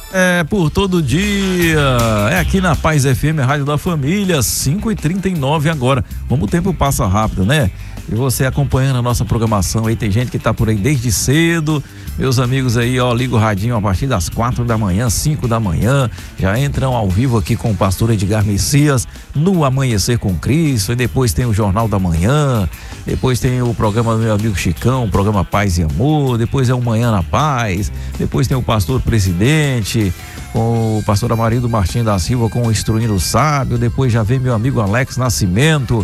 É por todo dia, é aqui na Paz FM, Rádio da Família, 5h39 agora. Como o tempo passa rápido, né? E você acompanhando a nossa programação aí, tem gente que tá por aí desde cedo. Meus amigos aí, ó, liga o radinho a partir das 4 da manhã, 5 da manhã, já entram ao vivo aqui com o pastor Edgar Messias no Amanhecer com Cristo, e depois tem o Jornal da Manhã, depois tem o programa do meu amigo Chicão, o programa Paz e Amor, depois é o Manhã na Paz, depois tem o Pastor Presidente, com o pastor Amarildo Martins da Silva com o Instruindo o Sábio, depois já vem meu amigo Alex Nascimento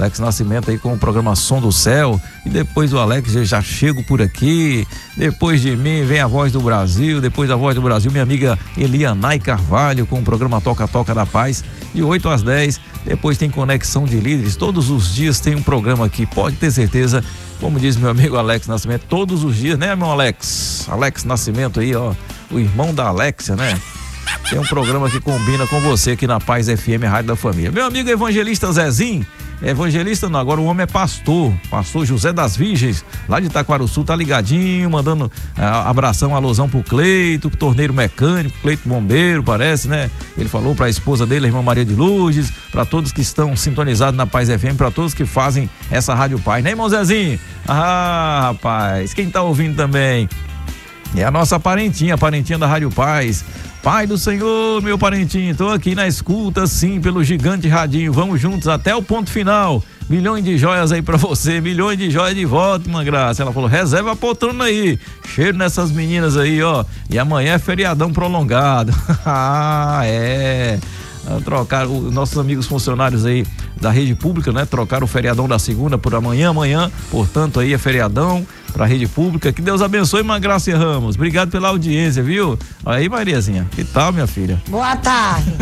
aí com o programa Som do Céu, e depois do Alex eu já chego por aqui, depois de mim vem a Voz do Brasil, depois da Voz do Brasil minha amiga Elianai Carvalho com o programa Toca Toca da Paz, de 8 às 10, depois tem Conexão de Líderes, todos os dias tem um programa aqui, pode ter certeza, como diz meu amigo Alex Nascimento, todos os dias, né, meu Alex Nascimento aí, ó, o irmão da Alexia, né? Tem um programa que combina com você aqui na Paz FM, Rádio da Família. Meu amigo evangelista Zezinho, evangelista não, agora o homem é pastor José das Virgens, lá de Taquarussu, tá ligadinho, mandando abração, alusão pro Cleito, torneiro mecânico, Cleito bombeiro, parece, né? Ele falou pra esposa dele, a irmã Maria de Lourdes, pra todos que estão sintonizados na Paz FM, pra todos que fazem essa Rádio Paz, né, irmão Zezinho? Ah, rapaz, quem tá ouvindo também é a nossa parentinha da Rádio Paz. Pai do Senhor, meu parentinho, tô aqui na escuta, sim, pelo gigante radinho, vamos juntos até o ponto final, milhões de joias aí pra você, milhões de joias de volta, uma graça. Ela falou, reserva a poltrona aí, cheiro nessas meninas aí, ó, e amanhã é feriadão prolongado. Ah, é, trocaram os nossos amigos funcionários aí da rede pública, né? Trocaram o feriadão da segunda por amanhã, portanto aí é feriadão pra rede pública. Que Deus abençoe, Mangraça Ramos. Obrigado pela audiência, viu? Aí, Mariazinha, que tal, minha filha? Boa tarde.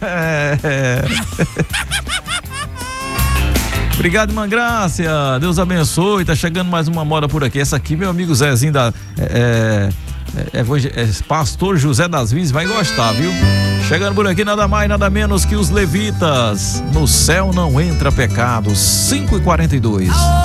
Obrigado, Mangrácia. Deus abençoe. Tá chegando mais uma moda por aqui. Essa aqui, meu amigo Zezinho pastor José das Virgens vai gostar, viu? Chegando por aqui nada mais, nada menos que os levitas. No céu não entra pecado. 5h42.